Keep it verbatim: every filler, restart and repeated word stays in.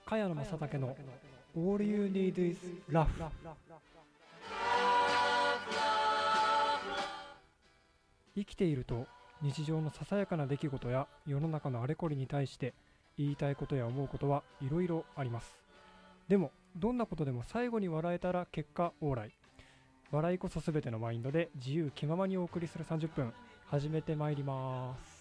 茅野正武の All You Need Is Love。 生きていると日常のささやかな出来事や世の中のあれこれに対して言いたいことや思うことはいろいろあります。でもどんなことでも最後に笑えたら結果オーライ。笑いこそすべてのマインドで自由気ままにお送りするさんじゅっぷん、始めてまいります。